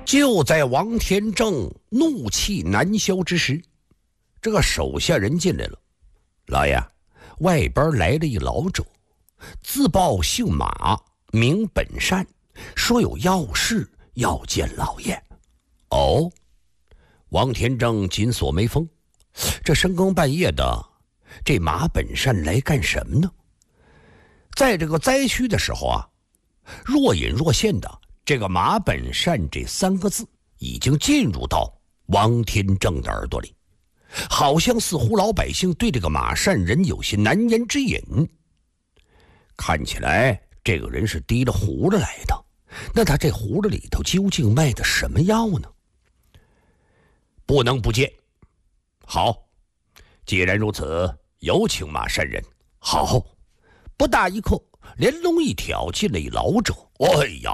就在王天正怒气难消之时，这个手下人进来了。老爷，外边来了一老者，自报姓马，名本善，说有要事要见老爷。哦，王天正紧锁眉峰，这深更半夜的，这马本善来干什么呢？在这个灾区的时候啊，若隐若现的这个马本善这3个字已经进入到王天正的耳朵里，好像似乎老百姓对这个马善人有些难言之隐。看起来这个人是提了葫芦来的，那他这葫芦里头究竟卖的什么药呢？不能不见。好，既然如此，有请马善人。好，不大一刻，连龙一挑进了一老者。哎呀，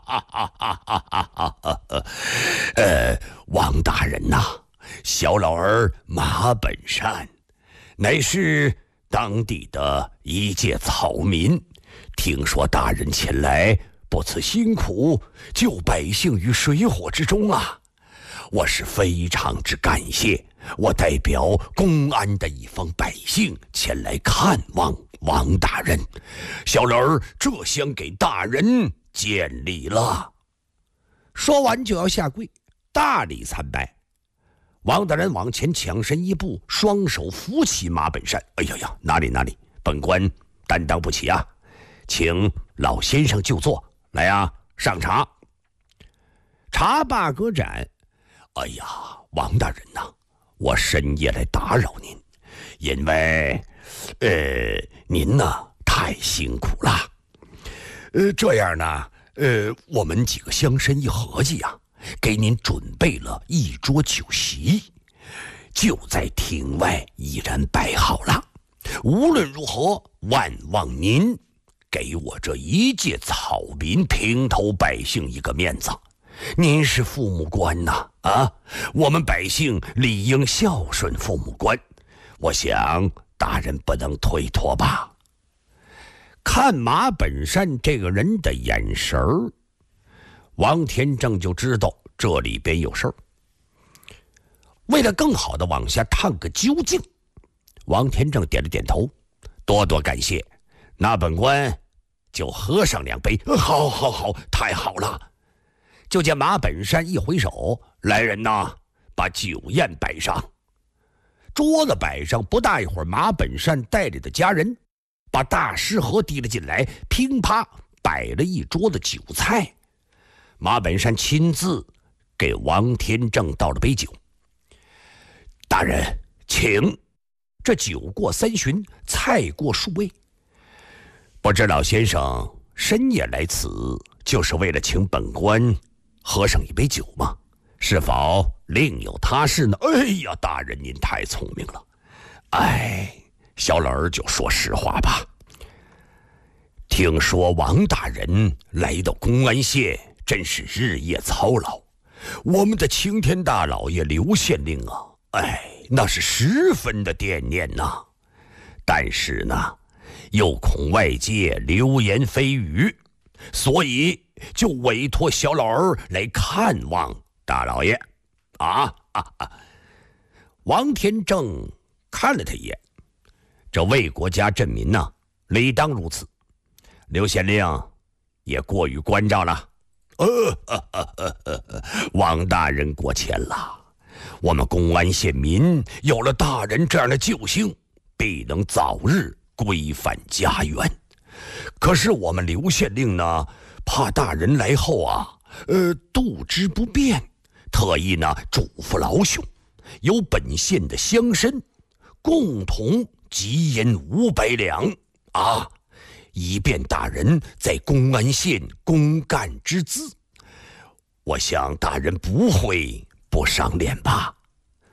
王大人呐，小老儿马本善，乃是当地的一介草民，听说大人前来不辞辛苦，救百姓于水火之中啊，我是非常之感谢。我代表公安的一方百姓前来看望王大人，小老儿这厢给大人见礼了。说完就要下跪，大礼参拜。王大人往前抢身一步，双手扶起马本善。哎呀呀，哪里，本官担当不起啊，请老先生就坐。来啊，上茶。茶罢歌盏。哎呀，王大人呐，我深夜来打扰您，因为您呢太辛苦了。这样呢，我们几个乡绅一合计啊，给您准备了一桌酒席，就在厅外已然摆好了。无论如何，万望您给我这一介草民平头百姓一个面子。您是父母官呐，我们百姓理应孝顺父母官，我想大人不能推脱吧。看马本善这个人的眼神儿，王天正就知道这里边有事儿。为了更好的往下探个究竟，王天正点了点头，多多感谢，那本官就喝上2杯。好，太好了。就见马本善一挥手，来人呐，把酒宴摆上。桌子摆上，不大一会儿，马本善带着的家人把大食盒递了进来，乒啪摆了一桌的酒菜。马本善亲自给王天正倒了杯酒。大人，请。这酒过3巡，菜过数味。不知老先生深夜来此，就是为了请本官喝上一杯酒吗？是否另有他事呢？哎呀，大人您太聪明了。小老儿就说实话吧。听说王大人来到公安县，真是日夜操劳。我们的青天大老爷刘县令啊，那是十分的惦念呐。但是呢，又恐外界流言蜚语，所以就委托小老儿来看望大老爷。王天正看了他一眼，这为国家振民呐，理当如此。刘县令也过于关照了。王大人过谦了。我们公安县民有了大人这样的救星，必能早日归返家园。可是我们刘县令呢，怕大人来后啊，度之不便，特意呢嘱咐老兄，由本县的乡绅共同集银500两以便大人在公安县公干之资。我想大人不会不赏脸吧？